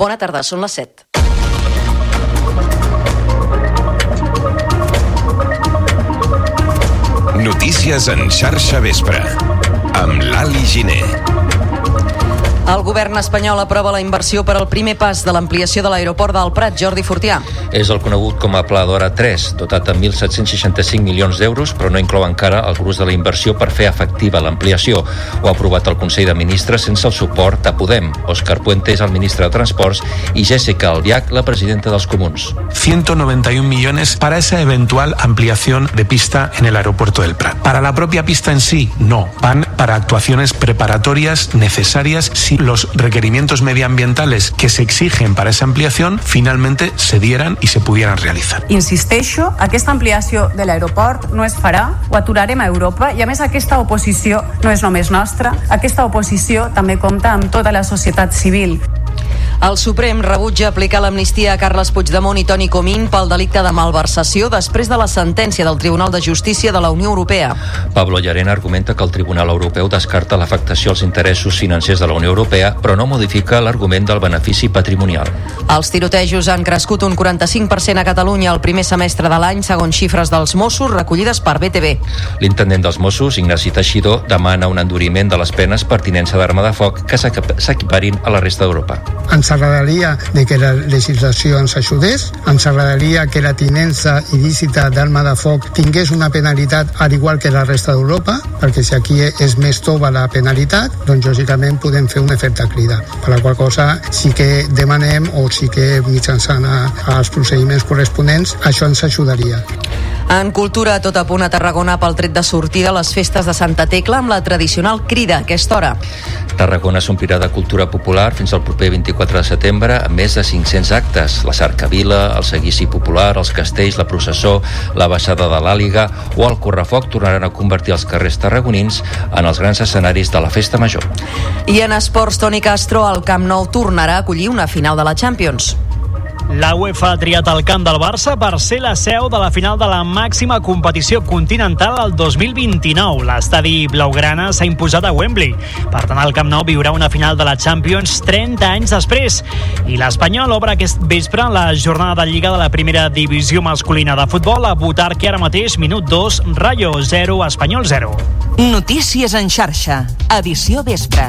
Bona tarda, són les 7. Notícies en xarxa vespre, amb Lali Giner. El govern espanyol aprova la inversió per al primer pas de l'ampliació de l'aeroport del Prat. Jordi Fortià. És el conegut com a Pla d'Hora 3, dotat amb 1.765 milions d'euros, però no inclou encara el gruix de la inversió per fer efectiva l'ampliació. Ho ha aprovat el Consell de Ministres sense el suport de Podem. Òscar Puente és el ministre de Transports i Jessica Albiach, la presidenta dels Comuns. 191 millones para esa eventual ampliación de pista en el aeropuerto del Prat. Para la propia pista en sí, no. Van para actuaciones preparatorias necesarias si los requerimientos medioambientales que se exigen para esa ampliación finalmente se dieran i se pudieran realitzar. Insisteixo, aquesta ampliació de l'aeroport no es farà, ho aturarem a Europa i a més aquesta oposició no és només nostra, aquesta oposició també compta amb tota la societat civil. El Suprem rebutja aplicar l'amnistia a Carles Puigdemont i Toni Comín pel delicte de malversació després de la sentència del Tribunal de Justícia de la Unió Europea. Pablo Llarena argumenta que el Tribunal Europeu descarta l'afectació als interessos financers de la Unió Europea, però no modifica l'argument del benefici patrimonial. Els tirotejos han crescut un 45% a Catalunya el primer semestre de l'any, segons xifres dels Mossos recollides per BTV. L'intendent dels Mossos, Ignasi Teixidor, demana un enduriment de les penes per tinença d'arma de foc que s'equiparin a la resta d'Europa. Ens agradaria que la legislació ens ajudés, ens agradaria que la tinença il·lícita d'arma de foc tingués una penalitat al igual que la resta d'Europa, perquè si aquí és més tova la penalitat, doncs lògicament podem fer un efecte crida. Per la qual cosa sí que demanem, o sí que mitjançant els procediments corresponents, això ens ajudaria. En cultura, tot a punt a Tarragona pel tret de sortida les festes de Santa Tecla amb la tradicional crida a aquesta hora. Tarragona s'omplirà de cultura popular fins al proper 24 de setembre amb més de 500 actes. La cercavila, el seguici popular, els castells, la processó, la baixada de l'Àliga o el correfoc tornaran a convertir els carrers tarragonins en els grans escenaris de la festa major. I en esports, Toni Castro, al Camp Nou tornarà a acollir una final de la Champions. La UEFA ha triat el camp del Barça per ser la seu de la final de la màxima competició continental del 2029. L'estadi blaugrana s'ha imposat a Wembley. Per tant, el Camp Nou viurà una final de la Champions 30 anys després. I l'Espanyol obre aquest vespre la jornada de Lliga de la primera divisió masculina de futbol a Butarque, ara mateix, minut 2, Rayo 0, Espanyol 0. Notícies en xarxa, edició vespre.